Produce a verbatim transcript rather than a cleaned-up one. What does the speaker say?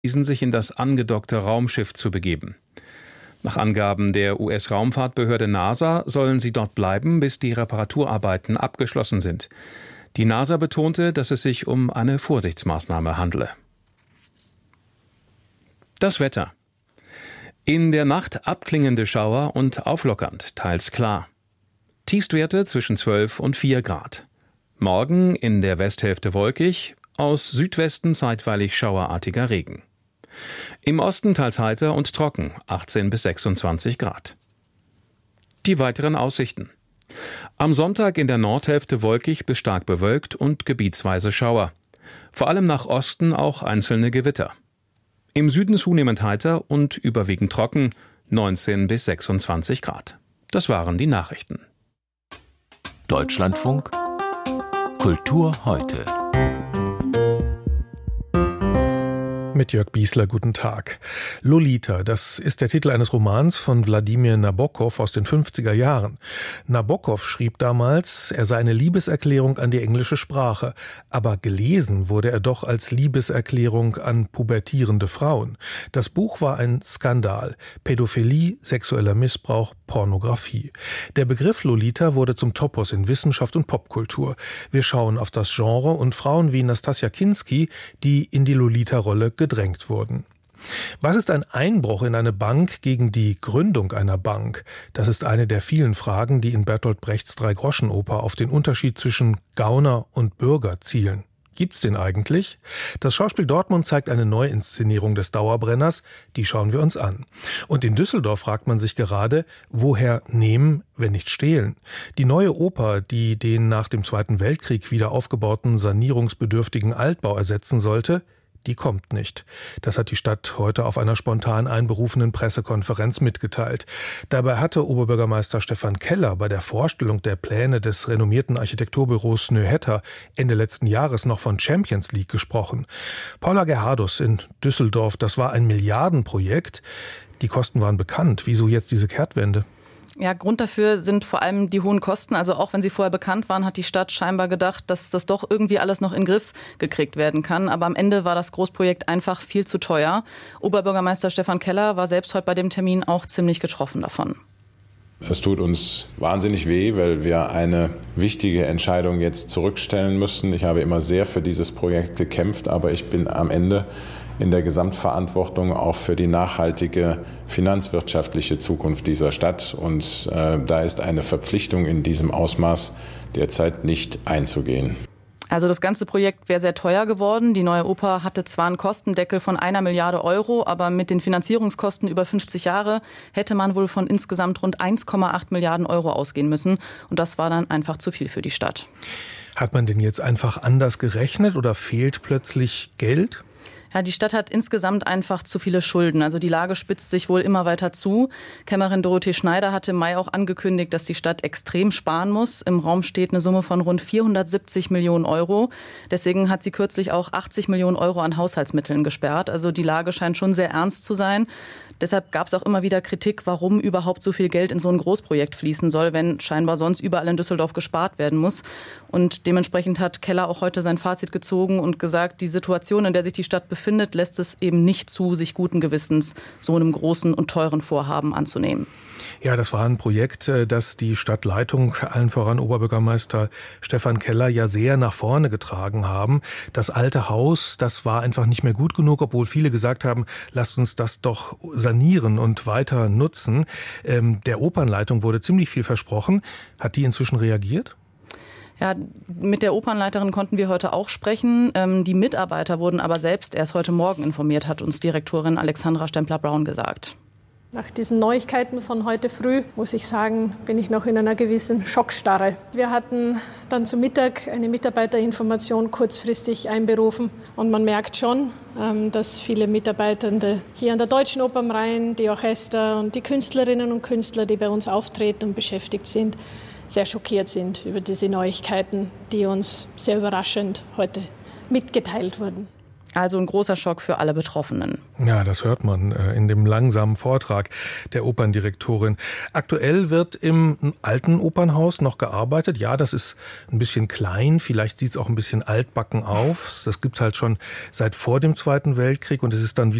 sich in das angedockte Raumschiff zu begeben. Nach Angaben der U S-Raumfahrtbehörde NASA sollen sie dort bleiben, bis die Reparaturarbeiten abgeschlossen sind. Die NASA betonte, dass es sich um eine Vorsichtsmaßnahme handle. Das Wetter. In der Nacht abklingende Schauer und auflockernd, teils klar. Tiefstwerte zwischen zwölf und vier Grad. Morgen in der Westhälfte wolkig, aus Südwesten zeitweilig schauerartiger Regen. Im Osten teils heiter und trocken, achtzehn bis sechsundzwanzig Grad. Die weiteren Aussichten. Am Sonntag in der Nordhälfte wolkig bis stark bewölkt und gebietsweise Schauer. Vor allem nach Osten auch einzelne Gewitter. Im Süden zunehmend heiter und überwiegend trocken, neunzehn bis sechsundzwanzig Grad. Das waren die Nachrichten. Deutschlandfunk Kultur heute. Mit Jörg Biesler, guten Tag. Lolita, das ist der Titel eines Romans von Wladimir Nabokov aus den fünfziger Jahren. Nabokov schrieb damals, er sei eine Liebeserklärung an die englische Sprache, aber gelesen wurde er doch als Liebeserklärung an pubertierende Frauen. Das Buch war ein Skandal. Pädophilie, sexueller Missbrauch, Pornografie. Der Begriff Lolita wurde zum Topos in Wissenschaft und Popkultur. Wir schauen auf das Genre und Frauen wie Nastassja Kinski, die in die Lolita-Rolle gedrängt wurden. Was ist ein Einbruch in eine Bank gegen die Gründung einer Bank? Das ist eine der vielen Fragen, die in Bertolt Brechts Drei-Groschen-Oper auf den Unterschied zwischen Gauner und Bürger zielen. Gibt's den eigentlich? Das Schauspiel Dortmund zeigt eine Neuinszenierung des Dauerbrenners, die schauen wir uns an. Und in Düsseldorf fragt man sich gerade, woher nehmen, wenn nicht stehlen? Die neue Oper, die den nach dem Zweiten Weltkrieg wieder aufgebauten sanierungsbedürftigen Altbau ersetzen sollte, die kommt nicht. Das hat die Stadt heute auf einer spontan einberufenen Pressekonferenz mitgeteilt. Dabei hatte Oberbürgermeister Stefan Keller bei der Vorstellung der Pläne des renommierten Architekturbüros Noehetter Ende letzten Jahres noch von Champions League gesprochen. Paula Gerhardus in Düsseldorf, das war ein Milliardenprojekt. Die Kosten waren bekannt. Wieso jetzt diese Kehrtwende? Ja, Grund dafür sind vor allem die hohen Kosten. Also auch wenn sie vorher bekannt waren, hat die Stadt scheinbar gedacht, dass das doch irgendwie alles noch in den Griff gekriegt werden kann. Aber am Ende war das Großprojekt einfach viel zu teuer. Oberbürgermeister Stefan Keller war selbst heute bei dem Termin auch ziemlich getroffen davon. Es tut uns wahnsinnig weh, weil wir eine wichtige Entscheidung jetzt zurückstellen müssen. Ich habe immer sehr für dieses Projekt gekämpft, aber ich bin am Ende in der Gesamtverantwortung auch für die nachhaltige finanzwirtschaftliche Zukunft dieser Stadt. Und äh, da ist eine Verpflichtung in diesem Ausmaß derzeit nicht einzugehen. Also das ganze Projekt wäre sehr teuer geworden. Die neue Oper hatte zwar einen Kostendeckel von einer Milliarde Euro, aber mit den Finanzierungskosten über fünfzig Jahre hätte man wohl von insgesamt rund eins Komma acht Milliarden Euro ausgehen müssen. Und das war dann einfach zu viel für die Stadt. Hat man denn jetzt einfach anders gerechnet oder fehlt plötzlich Geld? Ja, die Stadt hat insgesamt einfach zu viele Schulden. Also die Lage spitzt sich wohl immer weiter zu. Kämmerin Dorothee Schneider hatte im Mai auch angekündigt, dass die Stadt extrem sparen muss. Im Raum steht eine Summe von rund vierhundertsiebzig Millionen Euro. Deswegen hat sie kürzlich auch achtzig Millionen Euro an Haushaltsmitteln gesperrt. Also die Lage scheint schon sehr ernst zu sein. Deshalb gab es auch immer wieder Kritik, warum überhaupt so viel Geld in so ein Großprojekt fließen soll, wenn scheinbar sonst überall in Düsseldorf gespart werden muss. Und dementsprechend hat Keller auch heute sein Fazit gezogen und gesagt, die Situation, in der sich die Stadt befindet, lässt es eben nicht zu, sich guten Gewissens so einem großen und teuren Vorhaben anzunehmen. Ja, das war ein Projekt, das die Stadtleitung, allen voran Oberbürgermeister Stefan Keller, ja sehr nach vorne getragen haben. Das alte Haus, das war einfach nicht mehr gut genug, obwohl viele gesagt haben, lasst uns das doch sanieren und weiter nutzen. Ähm, der Opernleitung wurde ziemlich viel versprochen. Hat die inzwischen reagiert? Ja, mit der Opernleiterin konnten wir heute auch sprechen. Ähm, die Mitarbeiter wurden aber selbst erst heute Morgen informiert, hat uns Direktorin Alexandra Stempler-Braun gesagt. Nach diesen Neuigkeiten von heute früh, muss ich sagen, bin ich noch in einer gewissen Schockstarre. Wir hatten dann zu Mittag eine Mitarbeiterinformation kurzfristig einberufen. Und man merkt schon, dass viele Mitarbeitende hier an der Deutschen Oper am Rhein, die Orchester und die Künstlerinnen und Künstler, die bei uns auftreten und beschäftigt sind, sehr schockiert sind über diese Neuigkeiten, die uns sehr überraschend heute mitgeteilt wurden. Also ein großer Schock für alle Betroffenen. Ja, das hört man in dem langsamen Vortrag der Operndirektorin. Aktuell wird im alten Opernhaus noch gearbeitet. Ja, das ist ein bisschen klein, vielleicht sieht es auch ein bisschen altbacken auf. Das gibt's halt schon seit vor dem Zweiten Weltkrieg und es ist dann wieder